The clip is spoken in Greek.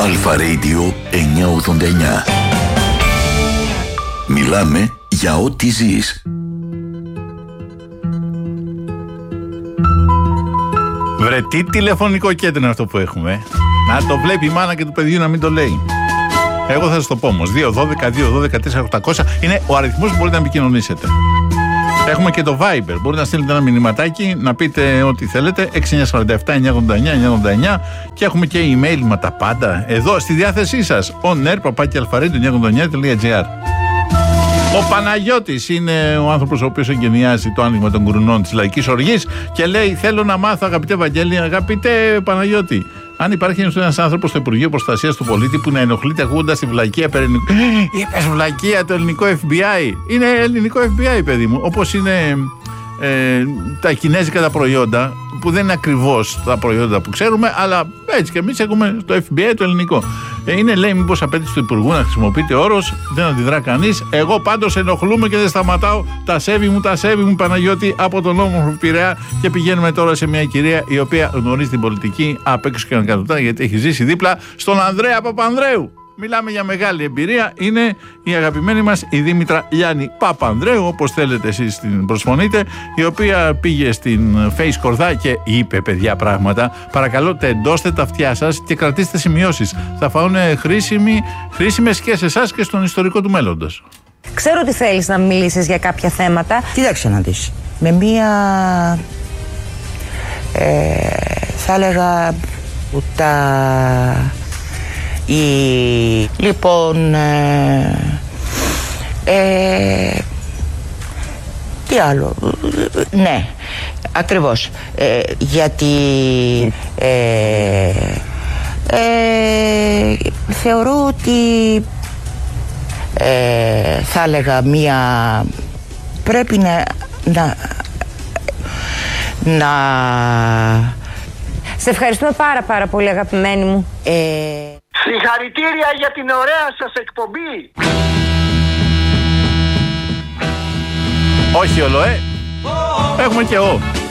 Αλφα Radio 989. Μιλάμε για ό,τι ζεις. Βρε, τι τηλεφωνικό κέντρο είναι αυτό που έχουμε. Να το βλέπει η μάνα και του παιδιού να μην το λέει. Εγώ θα σας το πω όμως. 212-212-4800 είναι ο αριθμός που μπορείτε να επικοινωνήσετε. Έχουμε και το Viber. Μπορείτε να στείλετε ένα μηνυματάκι, να πείτε ό,τι θέλετε. 6947-989-989. Και έχουμε και email με τα πάντα εδώ στη διάθεσή σας. onair@alpharedio989.gr. Ο Παναγιώτης είναι ο άνθρωπος ο οποίος εγκαινιάζει το άνοιγμα των κουρνών της λαϊκής οργής και λέει: θέλω να μάθω, αγαπητέ Βαγγέλη, αγαπητέ Παναγιώτη, αν υπάρχει ένας άνθρωπος στο Υπουργείο Προστασίας του Πολίτη που να ενοχλείται ακούγοντας τη βλακεία περί ελληνικού. Είπες βλακεία, το ελληνικό FBI. Είναι ελληνικό FBI, παιδί μου. Όπως είναι τα κινέζικα τα προϊόντα, που δεν είναι ακριβώς τα προϊόντα που ξέρουμε, αλλά έτσι και εμείς έχουμε το FBI το ελληνικό. Είναι, λέει, μήπως απέτηση του Υπουργού να χρησιμοποιείται όρος, δεν αντιδρά κανείς. Εγώ πάντως ενοχλούμαι και δεν σταματάω. Τα σέβη μου, Παναγιώτη, από τον όμορφο Πειραιά. Και πηγαίνουμε τώρα σε μια κυρία η οποία γνωρίζει την πολιτική απ' έξω και ανακατοτά, γιατί έχει ζήσει δίπλα στον Ανδρέα Παπανδρέου. Μιλάμε για μεγάλη εμπειρία. Είναι η αγαπημένη μας η Δήμητρα Λιάννη Παπανδρέου, όπως θέλετε εσείς την προσφωνείτε, η οποία πήγε στην Face Κορδά και είπε, παιδιά, πράγματα. Παρακαλώ, τεντώστε τα αυτιά σας και κρατήστε σημειώσεις. Θα φάουν χρήσιμες και σε εσάς και στον ιστορικό του μέλλοντος. Ξέρω ότι θέλεις να μιλήσεις για κάποια θέματα. Κοίταξε να δεις. Με μία, θα έλεγα, λοιπόν, τι άλλο, ναι, ακριβώς, γιατί θεωρώ ότι θα έλεγα πρέπει να Σε ευχαριστούμε πάρα πολύ, αγαπημένη μου. Συγχαρητήρια για την ωραία σας εκπομπή. Όχι ολοέ. Έχουμε και